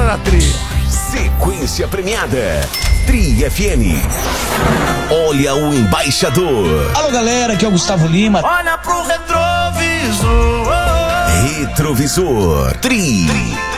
na Tri. Sequência premiada. Tri FM. Olha o embaixador. Alô, galera, aqui é o Gustavo Lima. Olha pro retrovisor. Retrovisor. Tri.